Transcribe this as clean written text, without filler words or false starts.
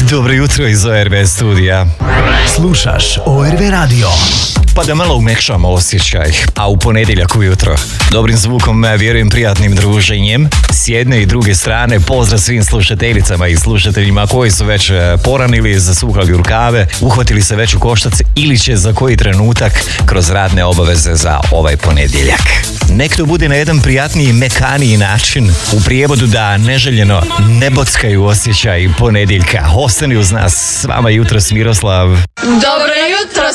Dobro jutro iz ORV studija. Slušaš ORV radio. Pa da malo umekšamo osjećaj, a u ponedjeljak ujutro. Dobrim zvukom, vjerujem prijatnim druženjem. S jedne i druge strane pozdrav svim slušateljicama i slušateljima koji su već poranili, zasukali rukave, uhvatili se već u koštac ili će za koji trenutak kroz radne obaveze za ovaj ponedjeljak. Nek to bude na jedan prijatniji, mekaniji način, u prijevodu da neželjeno ne bockaju osjećaj ponedjeljka. Ostani uz nas, s vama jutros Miroslav. Dobro jutro